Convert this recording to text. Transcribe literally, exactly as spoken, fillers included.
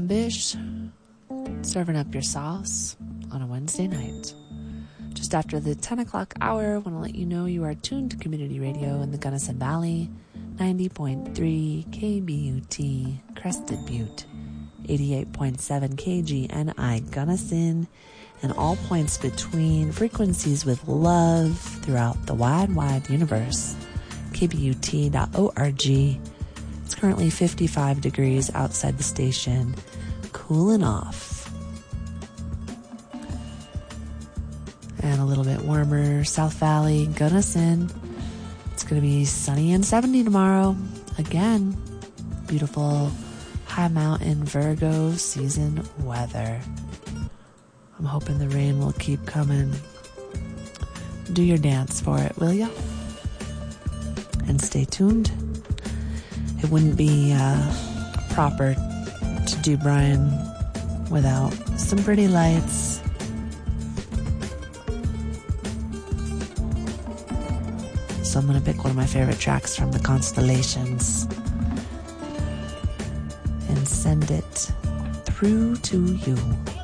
Bish, serving up your sauce on a Wednesday night. Just after the ten o'clock hour, I want to let you know you are tuned to Community Radio in the Gunnison Valley, ninety point three K B U T, Crested Butte, eighty-eight point seven K G N I Gunnison, and all points between, frequencies with love throughout the wide, wide universe. K B U T dot org. It's currently fifty-five degrees outside the station, cooling off. And a little bit warmer, South Valley, Gunnison. It's going to be sunny and seventy tomorrow. Again, beautiful high mountain Virgo season weather. I'm hoping the rain will keep coming. Do your dance for it, will ya? And stay tuned. It wouldn't be uh, proper to do Brian without some pretty lights. So I'm going to pick one of my favorite tracks from the Constellations and send it through to you.